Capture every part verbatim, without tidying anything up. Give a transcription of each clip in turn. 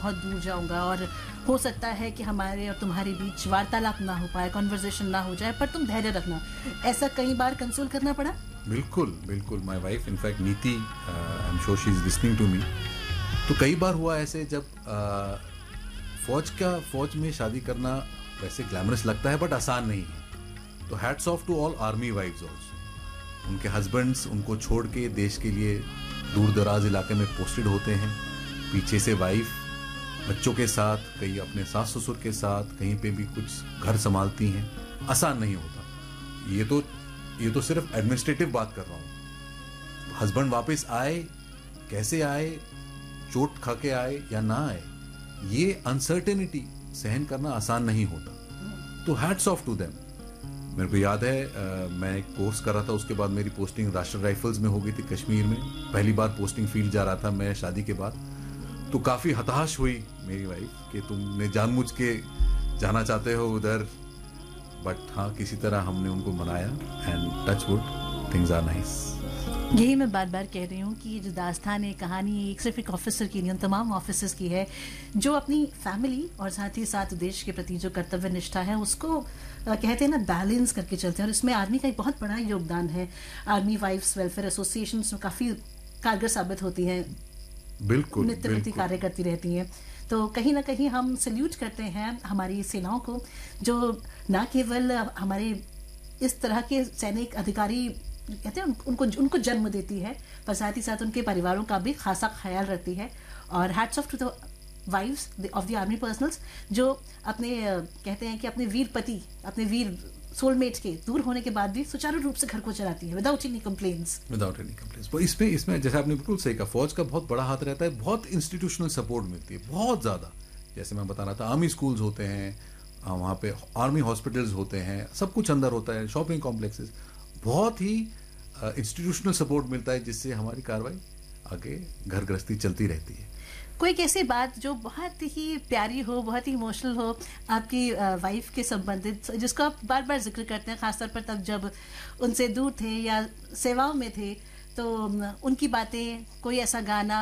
बहुत दूर जाऊंगा और हो सकता है कि हमारे और तुम्हारे बीच वार्तालाप ना हो पाए, कॉन्वर्जेशन ना हो जाए, पर तुम धैर्य रखना। ऐसा कई बार कंसोल करना पड़ा? बिल्कुल बिल्कुल। माय वाइफ इनफैक्ट नीति, I am sure she is listening to me. तो कई बार हुआ ऐसे जब uh, फौज का फौज में शादी करना वैसे ग्लैमरस लगता है बट आसान नहीं है। तो hats off to all army wives also. उनके हस्बैंड्स उनको छोड़ के देश के लिए दूर दराज इलाके में पोस्टेड होते हैं, पीछे से वाइफ बच्चों के साथ, कहीं अपने सास ससुर के साथ, कहीं पे भी कुछ घर संभालती हैं। आसान नहीं होता। ये तो ये तो सिर्फ एडमिनिस्ट्रेटिव बात कर रहा हूँ। हस्बैंड वापस आए, कैसे आए, चोट खा के आए या ना आए, ये अनसर्टेनिटी सहन करना आसान नहीं होता। तो हैट्स ऑफ टू देम। मेरे को याद है आ, मैं एक कोर्स कर रहा था, उसके बाद मेरी पोस्टिंग राष्ट्रीय राइफल्स में हो गई थी कश्मीर में। पहली बार पोस्टिंग फील्ड जा रहा था मैं शादी के बाद। तो काफ़ी हताश हुई मेरी वाइफ कि तुमने जानबूझ के जाना चाहते हो उधर, बट हाँ किसी तरह हमने उनको मनाया and touch wood things are nice. यही मैं बार बार कह रही हूँ कि ये जो दास्तान है, कहानी एक सिर्फ एक ऑफिसर की नहीं, उन तमाम ऑफिसर्स की है जो अपनी फैमिली और साथ ही साथ देश के प्रति जो कर्तव्य निष्ठा है उसको कहते हैं ना बैलेंस करके चलते हैं। और इसमें आर्मी का एक बहुत बड़ा योगदान है। आर्मी वाइफ्स वेलफेयर एसोसिएशन में काफ़ी कारगर साबित होती हैं, बिल्कुल नित्य प्रति कार्य करती रहती हैं। तो कहीं ना कहीं हम सल्यूट करते हैं हमारी सेनाओं को, जो ना केवल हमारे इस तरह के सैनिक अधिकारी कहते हैं उनको उनको जन्म देती है, पर साथ ही साथ उनके परिवारों का भी खासा ख्याल रखती है। और hats off to the wives of the army personnels जो अपने कहते हैं कि अपने वीर पति, अपने वीर सोलमेट के दूर होने के बाद भी सुचारू रूप से घर को चलाती है without any complaints without any complaints. इसमें इसमें जैसे आपने बिल्कुल सही कहा, फौज का बहुत बड़ा हाथ रहता है। बहुत इंस्टीट्यूशनल सपोर्ट मिलती है, बहुत ज़्यादा। जैसे मैं बता रहा था, आर्मी स्कूल्स होते हैं, वहाँ पे आर्मी हॉस्पिटल्स होते हैं, सब कुछ अंदर होता है, शॉपिंग कॉम्प्लेक्सेस, बहुत ही इंस्टीट्यूशनल सपोर्ट मिलता है जिससे हमारी कार्रवाई आगे घर गृहस्थी चलती रहती है। कोई कैसी बात जो बहुत ही प्यारी हो, बहुत ही इमोशनल हो आपकी वाइफ के संबंधित, जिसको आप बार बार जिक्र करते हैं, खासतौर पर तब जब उनसे दूर थे या सेवाओं में थे, तो उनकी बातें, कोई ऐसा गाना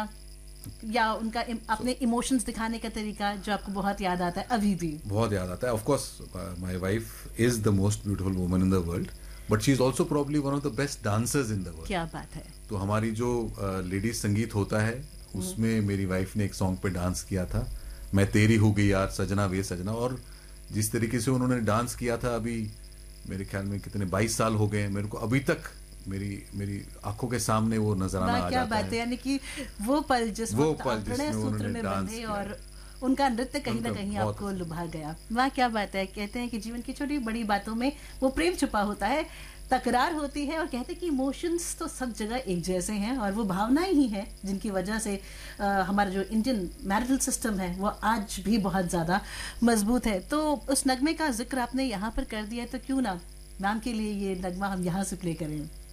या उनका इम, अपने इमोशंस दिखाने का तरीका जो आपको बहुत याद आता है अभी भी? बहुत याद आता है। Of course my wife is the most beautiful woman in the world, but she is also probably one of the best dancers in the world. क्या बात है। तो हमारी जो लेडीज uh, संगीत होता है उसमें मेरी वाइफ ने एक सॉन्ग पे डांस किया था, मैं तेरी हो गई यार सजना वे सजना। और जिस तरीके से उन्होंने डांस किया था, अभी मेरे ख्याल में कितने बाईस साल हो गए, मेरे को अभी तक मेरी मेरी आंखों के सामने वो नजराना आ क्या जाता बात है। यानी कि वो पल जिस वो वक्त पल आप प्रणय जिसमें सूत्र उन्होंने में डांस बंधे किया और उनका नृत्य कहीं ना उनका कहीं बहुत आपको लुभा गया। वाह क्या बात है। कहते हैं कि जीवन की छोटी बड़ी बातों में वो प्रेम छुपा होता है, तकरार होती है, और कहते हैं कि इमोशंस तो सब जगह एक जैसे हैं और वो भावनाएं ही हैं जिनकी वजह से आ, हमारा जो इंडियन मैरिटल सिस्टम है वो आज भी बहुत ज़्यादा मजबूत है। तो उस नगमे का जिक्र आपने यहाँ पर कर दिया, तो क्यों ना नाम के लिए ये नगमा हम यहाँ से प्ले करें।